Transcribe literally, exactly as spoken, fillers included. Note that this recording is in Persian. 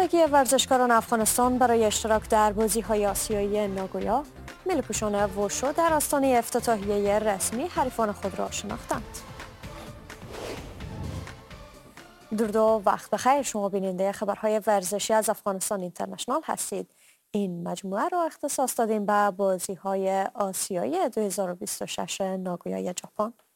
آمادگی ورزشکاران افغانستان برای اشتراک در بازی‌های آسیایی ناگویا، ملی‌پوشان ووشو در آستانه افتتاحیه رسمی حریفان خود را شناختند. درود و وقت بخیر، شما بیننده خبرهای ورزشی از افغانستان اینترنشنال هستید. این مجموعه را اختصاص دادیم به بازی‌های آسیایی دو هزار و بیست و شش ناگویای ژاپن.